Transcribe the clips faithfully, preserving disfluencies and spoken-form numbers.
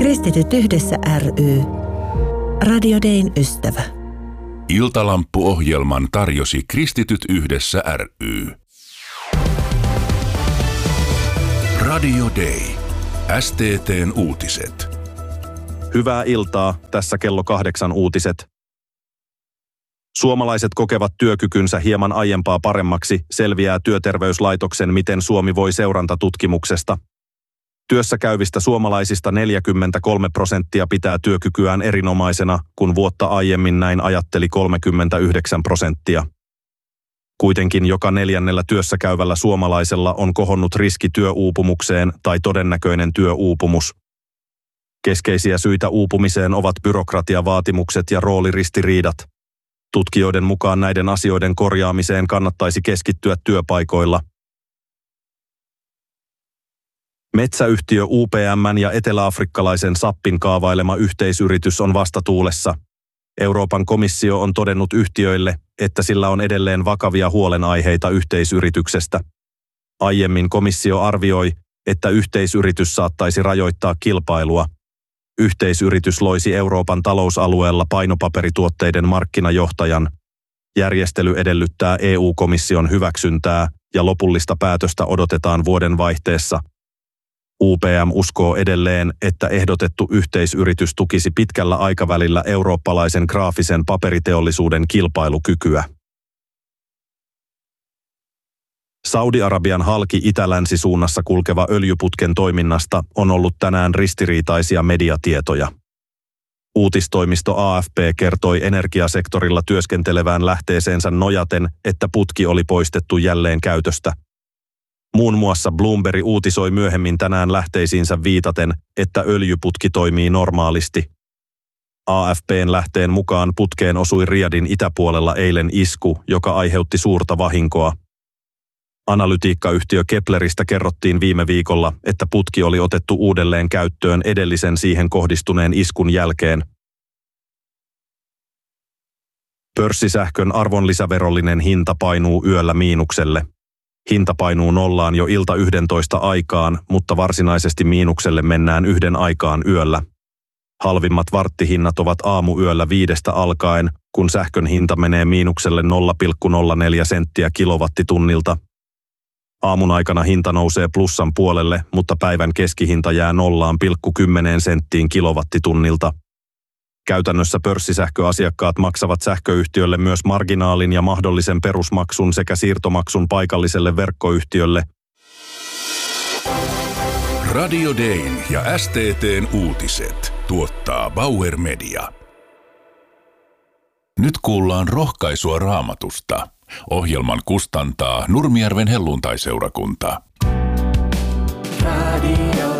Kristityt yhdessä ry. Radio Dayn ystävä. Iltalamppu-ohjelman tarjosi Kristityt yhdessä ry. Radio Day. S T T:n uutiset. Hyvää iltaa, tässä kello kahdeksan uutiset. Suomalaiset kokevat työkykynsä hieman aiempaa paremmaksi, selviää Työterveyslaitoksen Miten Suomi voi -seurantatutkimuksesta. Työssä käyvistä suomalaisista neljäkymmentäkolme prosenttia pitää työkykyään erinomaisena, kun vuotta aiemmin näin ajatteli kolmekymmentäyhdeksän prosenttia. Kuitenkin joka neljännellä työssä käyvällä suomalaisella on kohonnut riski työuupumukseen tai todennäköinen työuupumus. Keskeisiä syitä uupumiseen ovat byrokratiavaatimukset ja rooliristiriidat. Tutkijoiden mukaan näiden asioiden korjaamiseen kannattaisi keskittyä työpaikoilla. Metsäyhtiö U P M:n ja eteläafrikkalaisen Sappin kaavailema yhteisyritys on vastatuulessa. Euroopan komissio on todennut yhtiöille, että sillä on edelleen vakavia huolenaiheita yhteisyrityksestä. Aiemmin komissio arvioi, että yhteisyritys saattaisi rajoittaa kilpailua. Yhteisyritys loisi Euroopan talousalueella painopaperituotteiden markkinajohtajan. Järjestely edellyttää E U-komission hyväksyntää ja lopullista päätöstä odotetaan vuoden vaihteessa. U P M uskoo edelleen, että ehdotettu yhteisyritys tukisi pitkällä aikavälillä eurooppalaisen graafisen paperiteollisuuden kilpailukykyä. Saudi-Arabian halki itä-länsisuunnassa kulkeva öljyputken toiminnasta on ollut tänään ristiriitaisia mediatietoja. Uutistoimisto A F P kertoi energiasektorilla työskentelevään lähteeseensä nojaten, että putki oli poistettu jälleen käytöstä. Muun muassa Bloomberg uutisoi myöhemmin tänään lähteisiinsä viitaten, että öljyputki toimii normaalisti. A F P:n lähteen mukaan putkeen osui Riyadhin itäpuolella eilen isku, joka aiheutti suurta vahinkoa. Analytiikkayhtiö Kepleristä kerrottiin viime viikolla, että putki oli otettu uudelleen käyttöön edellisen siihen kohdistuneen iskun jälkeen. Pörssisähkön arvonlisäverollinen hinta painuu yöllä miinukselle. Hinta painuu nollaan jo ilta yhdentoista aikaan, mutta varsinaisesti miinukselle mennään yhden aikaan yöllä. Halvimmat varttihinnat ovat aamuyöllä viidestä alkaen, kun sähkön hinta menee miinukselle nolla pilkku nolla neljä senttiä kilowattitunnilta. Aamun aikana hinta nousee plussan puolelle, mutta päivän keskihinta jää nolla pilkku kymmenen senttiin kilowattitunnilta. Käytännössä pörssisähköasiakkaat maksavat sähköyhtiölle myös marginaalin ja mahdollisen perusmaksun sekä siirtomaksun paikalliselle verkkoyhtiölle. Radio Dayn ja S T T:n uutiset tuottaa Bauer Media. Nyt kuullaan rohkaisua Raamatusta. Ohjelman kustantaa Nurmijärven helluntaiseurakunta. Radio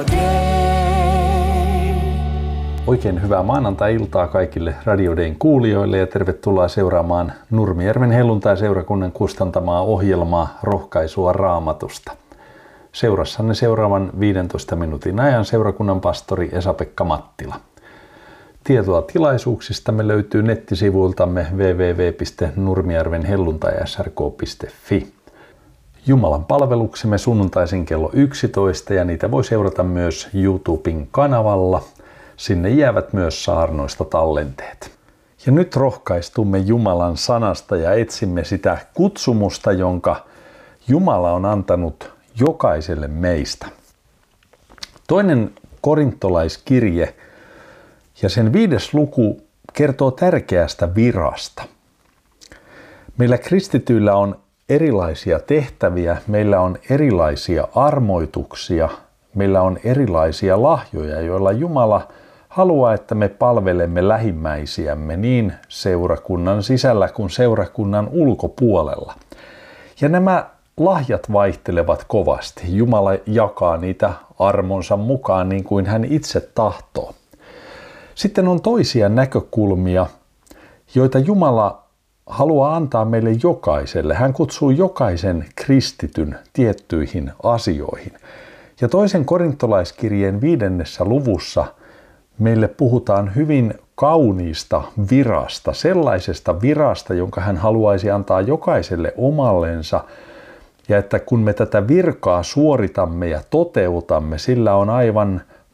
Day. Oikein hyvää maanantai-iltaa kaikille Radio Dayn kuulijoille ja tervetuloa seuraamaan Nurmijärven helluntaiseurakunnan kustantamaa ohjelmaa Rohkaisua Raamatusta. Seurassanne seuraavan viidentoista minuutin ajan seurakunnan pastori Esa-Pekka Mattila. Tietoa tilaisuuksistamme löytyy nettisivuiltamme double-u double-u double-u piste nurmijärven helluntai s r k piste f i. Jumalan palveluksemme sunnuntaisin kello yksitoista ja niitä voi seurata myös YouTuben kanavalla. Sinne jäävät myös saarnoista tallenteet. Ja nyt rohkaistumme Jumalan sanasta ja etsimme sitä kutsumusta, jonka Jumala on antanut jokaiselle meistä. Toinen korintolaiskirje ja sen viides luku kertoo tärkeästä virasta. Meillä kristityillä on erilaisia tehtäviä, meillä on erilaisia armoituksia, meillä on erilaisia lahjoja, joilla Jumala haluaa, että me palvelemme lähimmäisiämme niin seurakunnan sisällä kuin seurakunnan ulkopuolella. Ja nämä lahjat vaihtelevat kovasti. Jumala jakaa niitä armonsa mukaan niin kuin hän itse tahtoo. Sitten on toisia näkökulmia, joita Jumala haluaa antaa meille jokaiselle. Hän kutsuu jokaisen kristityn tiettyihin asioihin. Ja toisen korintolaiskirjeen viidennessä luvussa meille puhutaan hyvin kauniista virasta, sellaisesta virasta, jonka hän haluaisi antaa jokaiselle omallensa. Ja että kun me tätä virkaa suoritamme ja toteutamme, sillä on aivan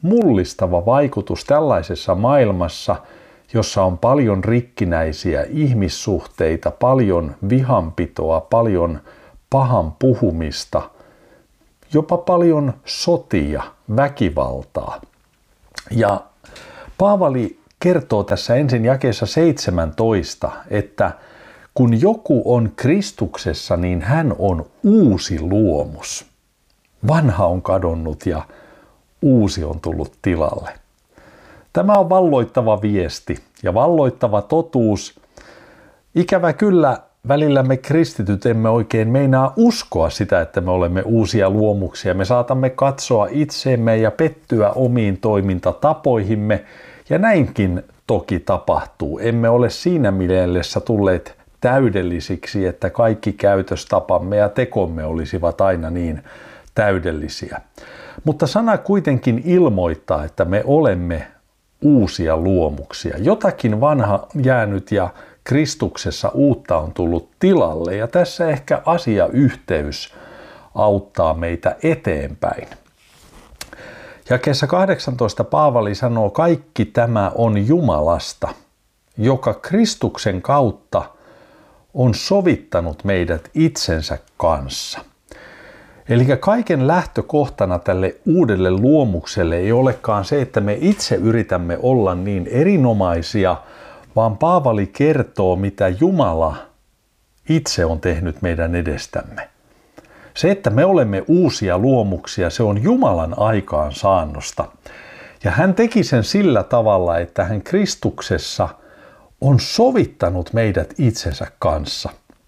mullistava vaikutus tällaisessa maailmassa, jossa on paljon rikkinäisiä ihmissuhteita, paljon vihanpitoa, paljon pahan puhumista, jopa paljon sotia, väkivaltaa. Ja Paavali kertoo tässä ensin jakeessa seitsemäntoista, että kun joku on Kristuksessa, niin hän on uusi luomus. Vanha on kadonnut ja uusi on tullut tilalle. Tämä on valloittava viesti ja valloittava totuus. Ikävä kyllä välillä me kristityt emme oikein meinaa uskoa sitä, että me olemme uusia luomuksia. Me saatamme katsoa itseemme ja pettyä omiin toimintatapoihimme, ja näinkin toki tapahtuu. Emme ole siinä mielessä tulleet täydellisiksi, että kaikki käytöstapamme ja tekomme olisivat aina niin täydellisiä. Mutta sana kuitenkin ilmoittaa, että me olemme uusia luomuksia. Jotakin vanha jäänyt ja Kristuksessa uutta on tullut tilalle, ja tässä ehkä asiayhteys auttaa meitä eteenpäin. Jakeessa kahdeksantoista Paavali sanoo, kaikki tämä on Jumalasta, joka Kristuksen kautta on sovittanut meidät itsensä kanssa. Eli kaiken lähtökohtana tälle uudelle luomukselle ei olekaan se, että me itse yritämme olla niin erinomaisia, vaan Paavali kertoo, mitä Jumala itse on tehnyt meidän edestämme. Se, että me olemme uusia luomuksia, se on Jumalan aikaansaannosta. Ja hän teki sen sillä tavalla, että hän Kristuksessa on sovittanut meidät itsensä kanssa.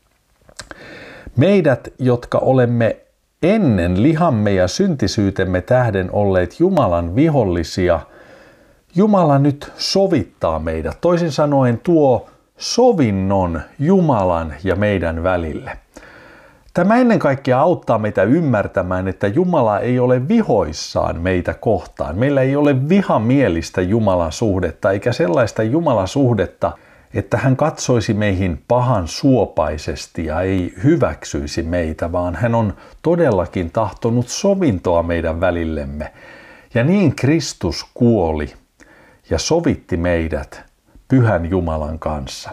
Meidät, jotka olemme ennen lihamme ja syntisyytemme tähden olleet Jumalan vihollisia, Jumala nyt sovittaa meidät. Toisin sanoen tuo sovinnon Jumalan ja meidän välille. Tämä ennen kaikkea auttaa meitä ymmärtämään, että Jumala ei ole vihoissaan meitä kohtaan. Meillä ei ole vihamielistä Jumalan suhdetta, eikä sellaista Jumalan suhdetta, että hän katsoisi meihin pahan suopaisesti ja ei hyväksyisi meitä, vaan hän on todellakin tahtonut sovintoa meidän välillemme. Ja niin Kristus kuoli ja sovitti meidät Pyhän Jumalan kanssa.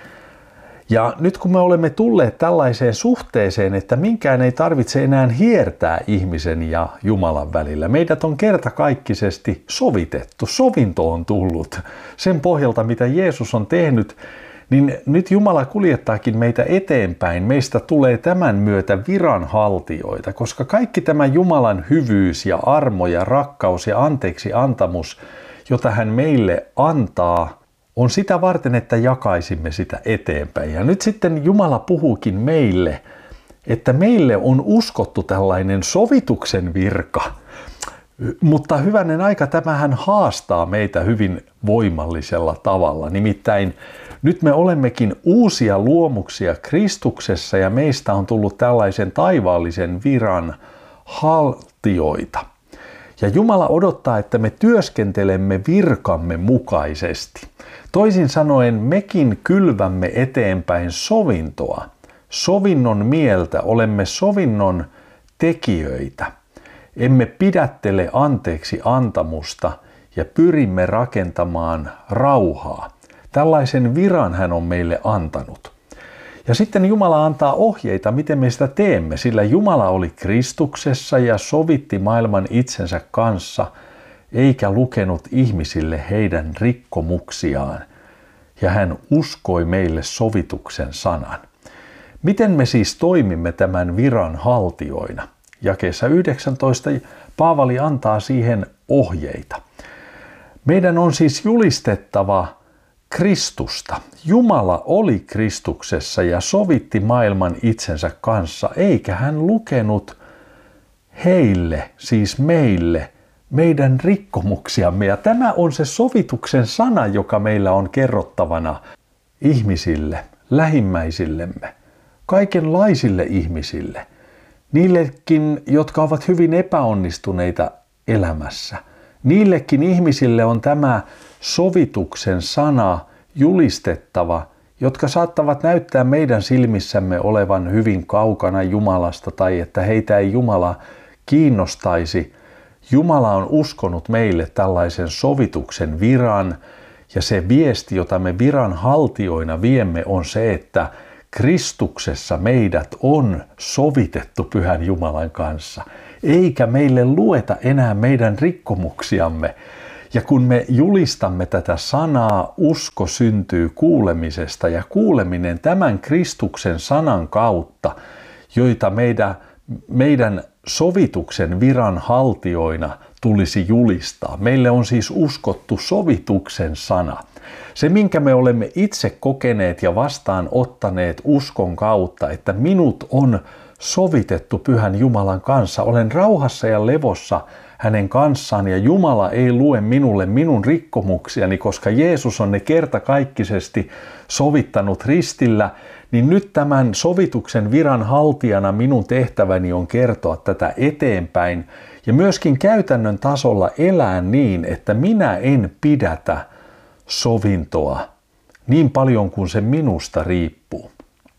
Ja nyt kun me olemme tulleet tällaiseen suhteeseen, että minkään ei tarvitse enää hiertää ihmisen ja Jumalan välillä. Meidät on kertakaikkisesti sovitettu, sovinto on tullut. Sen pohjalta, mitä Jeesus on tehnyt, niin nyt Jumala kuljettaakin meitä eteenpäin. Meistä tulee tämän myötä viranhaltijoita, koska kaikki tämä Jumalan hyvyys ja armo ja rakkaus ja anteeksi antamus, jota hän meille antaa, on sitä varten, että jakaisimme sitä eteenpäin. Ja nyt sitten Jumala puhuukin meille, että meille on uskottu tällainen sovituksen virka. Mutta hyvänen aika, tämähän haastaa meitä hyvin voimallisella tavalla. Nimittäin nyt me olemmekin uusia luomuksia Kristuksessa ja meistä on tullut tällaisen taivaallisen viran haltijoita. Ja Jumala odottaa, että me työskentelemme virkamme mukaisesti. Toisin sanoen mekin kylvämme eteenpäin sovintoa. Sovinnon mieltä, olemme sovinnon tekijöitä. Emme pidättele anteeksi antamusta ja pyrimme rakentamaan rauhaa. Tällaisen viran hän on meille antanut. Ja sitten Jumala antaa ohjeita, miten me sitä teemme, sillä Jumala oli Kristuksessa ja sovitti maailman itsensä kanssa, eikä lukenut ihmisille heidän rikkomuksiaan. Ja hän uskoi meille sovituksen sanan. Miten me siis toimimme tämän viran haltijoina? Jakeessa yhdeksäntoista Paavali antaa siihen ohjeita. Meidän on siis julistettava Kristusta. Jumala oli Kristuksessa ja sovitti maailman itsensä kanssa, eikä hän lukenut heille, siis meille, meidän rikkomuksiamme. Ja tämä on se sovituksen sana, joka meillä on kerrottavana ihmisille, lähimmäisillemme, kaikenlaisille ihmisille. Niillekin, jotka ovat hyvin epäonnistuneita elämässä. Niillekin ihmisille on tämä sovituksen sana julistettava, jotka saattavat näyttää meidän silmissämme olevan hyvin kaukana Jumalasta tai että heitä ei Jumala kiinnostaisi. Jumala on uskonut meille tällaisen sovituksen viran, ja se viesti, jota me viran haltijoina viemme, on se, että Kristuksessa meidät on sovitettu Pyhän Jumalan kanssa, eikä meille lueta enää meidän rikkomuksiamme. Ja kun me julistamme tätä sanaa, usko syntyy kuulemisesta, ja kuuleminen tämän Kristuksen sanan kautta, joita meidän, meidän sovituksen viran haltijoina tulisi julistaa. Meille on siis uskottu sovituksen sana. Se, minkä me olemme itse kokeneet ja vastaanottaneet uskon kautta, että minut on sovitettu Pyhän Jumalan kanssa. Olen rauhassa ja levossa hänen kanssaan, ja Jumala ei lue minulle minun rikkomuksiani, koska Jeesus on ne kertakaikkisesti sovittanut ristillä, niin nyt tämän sovituksen viran haltijana minun tehtäväni on kertoa tätä eteenpäin ja myöskin käytännön tasolla elää niin, että minä en pidätä sovintoa niin paljon kuin se minusta riippuu.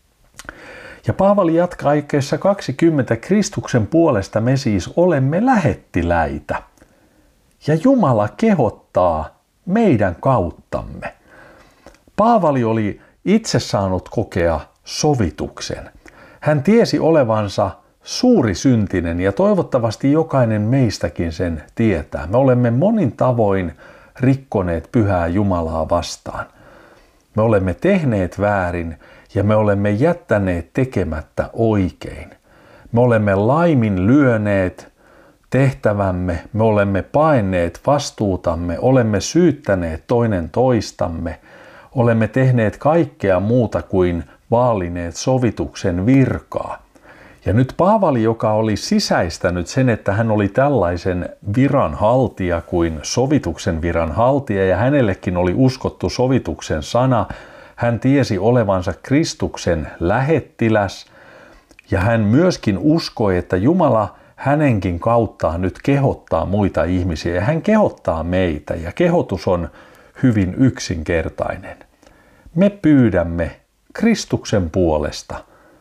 Ja Paavali jatkaa jakeessa kaksikymmentä, Kristuksen puolesta me siis olemme lähettiläitä, ja Jumala kehottaa meidän kauttamme. Paavali oli itse saanut kokea sovituksen. Hän tiesi olevansa suuri syntinen, ja toivottavasti jokainen meistäkin sen tietää. Me olemme monin tavoin rikkoneet Pyhää Jumalaa vastaan. Me olemme tehneet väärin, ja me olemme jättäneet tekemättä oikein. Me olemme laimin lyöneet tehtävämme, me olemme paenneet vastuutamme, olemme syyttäneet toinen toistamme, olemme tehneet kaikkea muuta kuin vaalineet sovituksen virkaa. Ja nyt Paavali, joka oli sisäistänyt sen, että hän oli tällaisen viran haltija kuin sovituksen viran haltija, ja hänellekin oli uskottu sovituksen sana, hän tiesi olevansa Kristuksen lähettiläs, ja hän myöskin uskoi, että Jumala hänenkin kauttaan nyt kehottaa muita ihmisiä, ja hän kehottaa meitä, ja kehotus on hyvin yksinkertainen. Me pyydämme Kristuksen puolesta,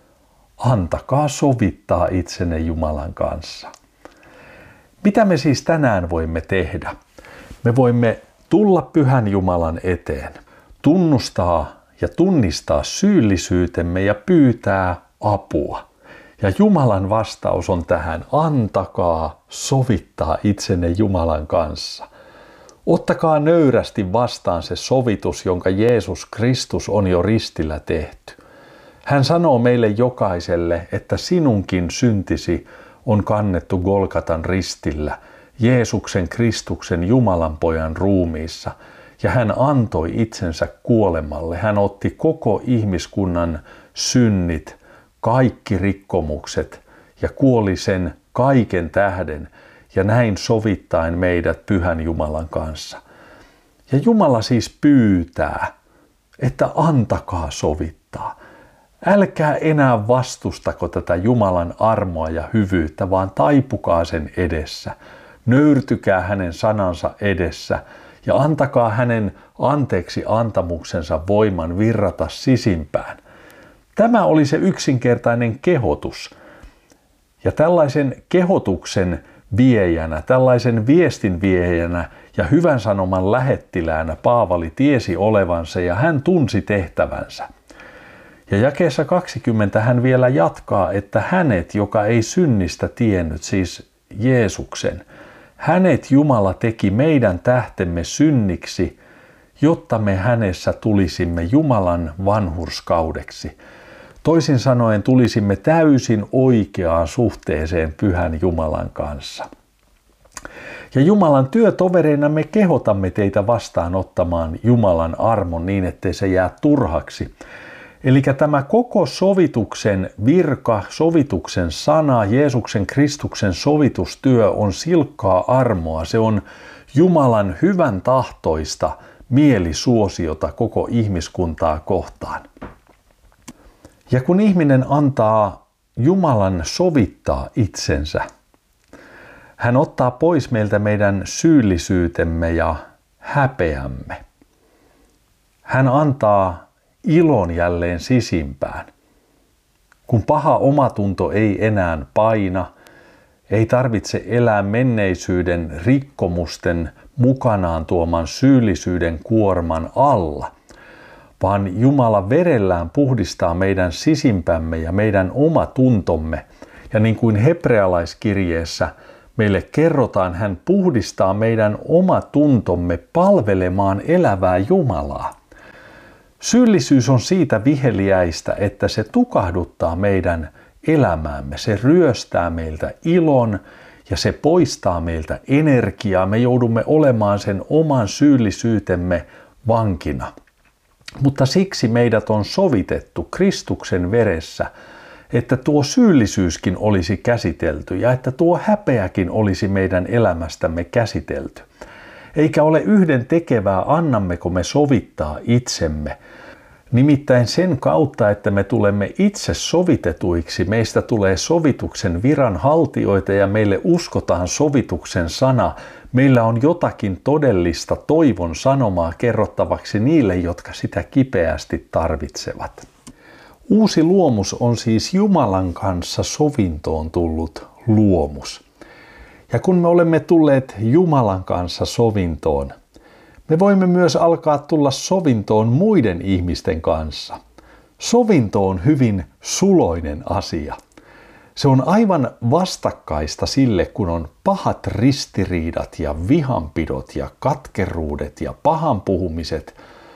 antakaa sovittaa itsenne Jumalan kanssa. Mitä me siis tänään voimme tehdä? Me voimme tulla Pyhän Jumalan eteen, tunnustaa ja tunnistaa syyllisyytemme ja pyytää apua. Ja Jumalan vastaus on tähän, antakaa sovittaa itsenne Jumalan kanssa. Ottakaa nöyrästi vastaan se sovitus, jonka Jeesus Kristus on jo ristillä tehty. Hän sanoo meille jokaiselle, että sinunkin syntisi on kannettu Golgatan ristillä, Jeesuksen Kristuksen Jumalan pojan ruumiissa, ja hän antoi itsensä kuolemalle. Hän otti koko ihmiskunnan synnit, kaikki rikkomukset, ja kuoli sen kaiken tähden, ja näin sovittaen meidät Pyhän Jumalan kanssa. Ja Jumala siis pyytää, että antakaa sovittaa. Älkää enää vastustako tätä Jumalan armoa ja hyvyyttä, vaan taipukaa sen edessä. Nöyrtykää hänen sanansa edessä ja antakaa hänen anteeksi antamuksensa voiman virrata sisimpään. Tämä oli se yksinkertainen kehotus. Ja tällaisen kehotuksen viejänä, tällaisen viestin viejänä ja hyvän sanoman lähettiläänä Paavali tiesi olevansa ja hän tunsi tehtävänsä. Ja jakeessa kaksikymmentä hän vielä jatkaa, että hänet, joka ei synnistä tiennyt, siis Jeesuksen, hänet Jumala teki meidän tähtemme synniksi, jotta me hänessä tulisimme Jumalan vanhurskaudeksi. Toisin sanoen tulisimme täysin oikeaan suhteeseen Pyhän Jumalan kanssa. Ja Jumalan työtovereina me kehotamme teitä vastaanottamaan Jumalan armon niin, ettei se jää turhaksi. Eli tämä koko sovituksen virka, sovituksen sana, Jeesuksen Kristuksen sovitustyö on silkkaa armoa. Se on Jumalan hyvän tahtoista mielisuosiota koko ihmiskuntaa kohtaan. Ja kun ihminen antaa Jumalan sovittaa itsensä, hän ottaa pois meiltä meidän syyllisyytemme ja häpeämme. Hän antaa ilon jälleen sisimpään. Kun paha omatunto ei enää paina, Ei tarvitse elää menneisyyden rikkomusten mukanaan tuoman syyllisyyden kuorman alla, vaan Jumala verellään puhdistaa meidän sisimpämme ja meidän oma tuntomme. Ja niin kuin hebrealaiskirjeessä meille kerrotaan, hän puhdistaa meidän oma tuntomme palvelemaan elävää Jumalaa. Syyllisyys on siitä viheliäistä, että se tukahduttaa meidän elämäämme. Se ryöstää meiltä ilon ja se poistaa meiltä energiaa. Me joudumme olemaan sen oman syyllisyytemme vankina. Mutta siksi meidät on sovitettu Kristuksen veressä, että tuo syyllisyyskin olisi käsitelty ja että tuo häpeäkin olisi meidän elämästämme käsitelty. Eikä ole yhden tekevää, annammeko me sovittaa itsemme. Nimittäin sen kautta, että me tulemme itse sovitetuiksi, meistä tulee sovituksen viranhaltijoita ja meille uskotaan sovituksen sana. Meillä on jotakin todellista toivon sanomaa kerrottavaksi niille, jotka sitä kipeästi tarvitsevat. Uusi luomus on siis Jumalan kanssa sovintoon tullut luomus. Ja kun me olemme tulleet Jumalan kanssa sovintoon, me voimme myös alkaa tulla sovintoon muiden ihmisten kanssa. Sovinto on hyvin suloinen asia. Se on aivan vastakkaista sille, kun on pahat ristiriidat ja vihanpidot ja katkeruudet ja pahan puhumiset.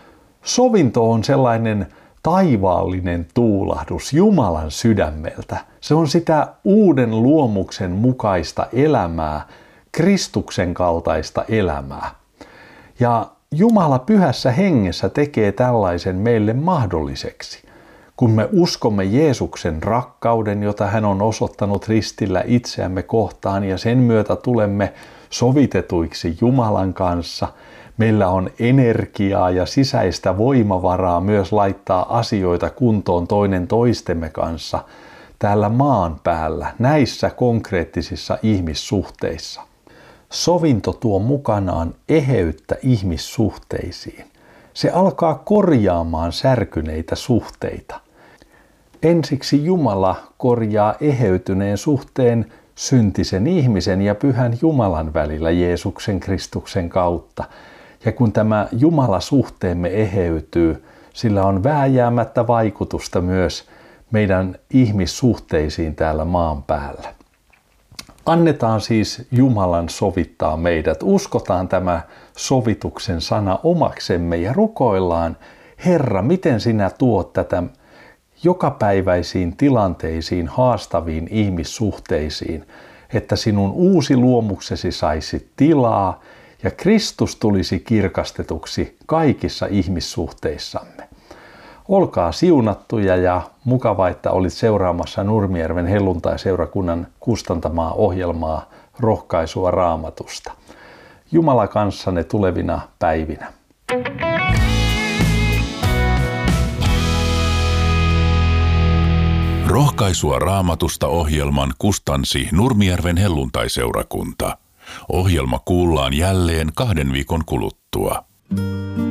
Sovinto on sellainen taivaallinen tuulahdus Jumalan sydämeltä. Se on sitä uuden luomuksen mukaista elämää, Kristuksen kaltaista elämää. Ja Jumala pyhässä hengessä tekee tällaisen meille mahdolliseksi. Kun me uskomme Jeesuksen rakkauden, jota hän on osoittanut ristillä itseämme kohtaan ja sen myötä tulemme sovitetuiksi Jumalan kanssa, meillä on energiaa ja sisäistä voimavaraa myös laittaa asioita kuntoon toinen toistemme kanssa täällä maan päällä, näissä konkreettisissa ihmissuhteissa. Sovinto tuo mukanaan eheyttä ihmissuhteisiin. Se alkaa korjaamaan särkyneitä suhteita. Ensiksi Jumala korjaa eheytyneen suhteen syntisen ihmisen ja pyhän Jumalan välillä Jeesuksen Kristuksen kautta. Ja kun tämä Jumala-suhteemme eheytyy, sillä on vääjäämättä vaikutusta myös meidän ihmissuhteisiin täällä maan päällä. Annetaan siis Jumalan sovittaa meidät. Uskotaan tämä sovituksen sana omaksemme ja rukoillaan, Herra, miten sinä tuot tätä jokapäiväisiin tilanteisiin, haastaviin ihmissuhteisiin, että sinun uusi luomuksesi saisi tilaa ja Kristus tulisi kirkastetuksi kaikissa ihmissuhteissamme. Olkaa siunattuja ja mukava, että olit seuraamassa Nurmijärven helluntai-seurakunnan kustantamaa ohjelmaa Rohkaisua Raamatusta. Jumala kanssanne tulevina päivinä. Rohkaisua Raamatusta ohjelman kustansi Nurmijärven helluntai-seurakunta. Ohjelma kuullaan jälleen kahden viikon kuluttua.